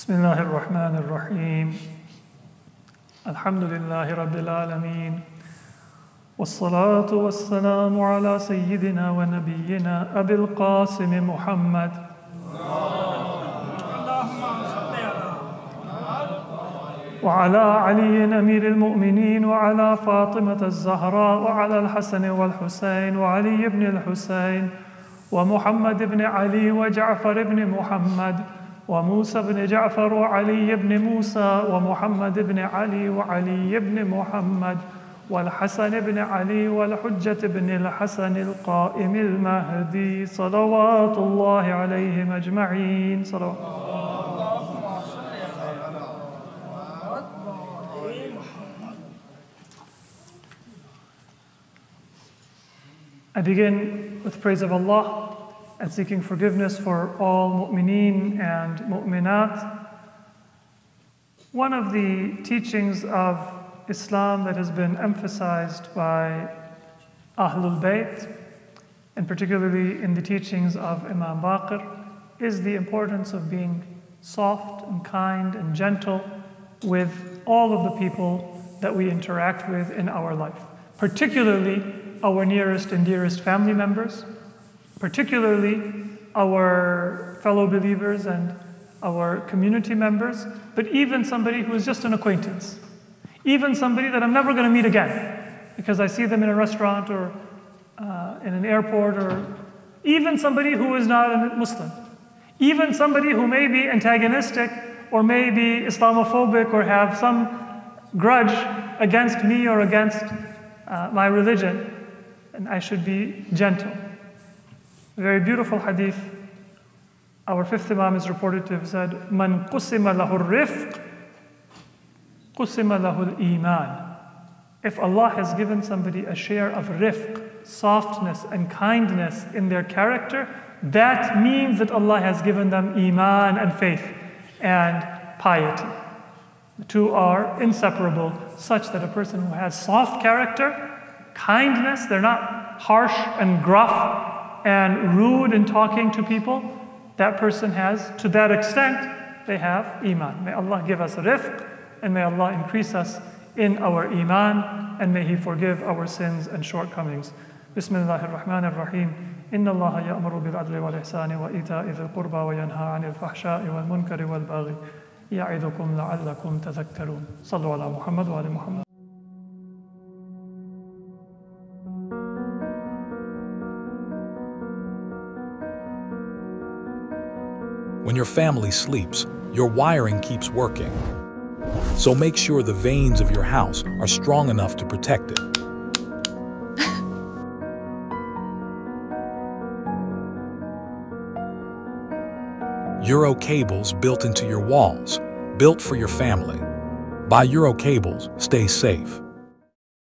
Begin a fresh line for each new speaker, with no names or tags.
بسم الله الرحمن الرحيم الحمد لله رب العالمين والصلاة والسلام على سيدنا ونبينا أبي القاسم محمد وعلى علي أمير المؤمنين وعلى فاطمة الزهراء وعلى الحسن والحسين وعلي بن الحسين ومحمد بن علي وجعفر بن محمد وموسى بن جعفر وعلي بن موسى ومحمد بن علي وعلي بن محمد والحسن بن علي والحجة بن الحسن القائم المهدي صلوات الله عليهم أجمعين. I begin with praise of Allah and seeking forgiveness for all mu'mineen and mu'minat. One of the teachings of Islam that has been emphasized by Ahlul Bayt, and particularly in the teachings of Imam Baqir, is the importance of being soft and kind and gentle with all of the people that we interact with in our life, particularly our nearest and dearest family members, particularly our fellow believers and our community members, but even somebody who is just an acquaintance, even somebody that I'm never going to meet again because I see them in a restaurant or in an airport, or even somebody who is not a Muslim, even somebody who may be antagonistic or may be Islamophobic or have some grudge against me or against my religion, and I should be gentle. A very beautiful hadith. Our fifth Imam is reported to have said, "Man qusima lahu rifq, qusima lahu al-iman." If Allah has given somebody a share of rifq, softness and kindness in their character, that means that Allah has given them iman and faith and piety. The two are inseparable, such that a person who has soft character, kindness, they're not harsh and gruff and rude in talking to people, that person has, to that extent, they have iman. May Allah give us rifq, and may Allah increase us in our iman, and may He forgive our sins and shortcomings. Bismillahir Rahmanir Rahim. Inna Allah ya'muru bil adli wal ihsani wa ita'i dhil qurba wa yanha 'anil fahsha'i wal munkari wal baghi ya'idukum la'allakum tadhakkarun. Sallu ala Muhammad wa ali Muhammad.
When your family sleeps, your wiring keeps working. So make sure the vanes of your house are strong enough to protect it. Euro cables built into your walls, built for your family. Buy Euro cables, stay safe.